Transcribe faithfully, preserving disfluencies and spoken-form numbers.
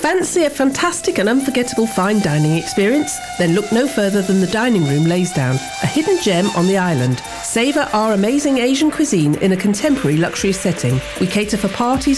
Fancy a fantastic and unforgettable fine dining experience? Then look no further than the Dining Room Laysdown, a hidden gem on the island. Savour our amazing Asian cuisine in a contemporary luxury setting. We cater for parties